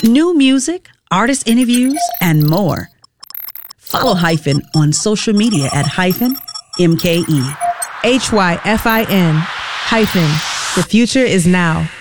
New music, artist interviews, and more. Follow Hyphen on social media at -MKE. HYFIN. The future is now.